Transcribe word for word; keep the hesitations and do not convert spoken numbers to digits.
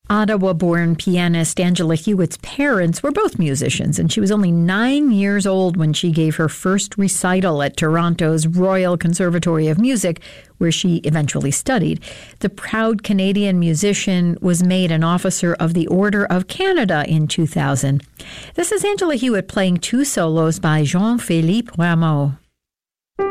Ottawa-born pianist Angela Hewitt's parents were both musicians, and she was only nine years old when she gave her first recital at Toronto's Royal Conservatory of Music, where she eventually studied. The proud Canadian musician was made an Officer of the Order of Canada in two thousand. This is Angela Hewitt playing two solos by Jean-Philippe Rameau.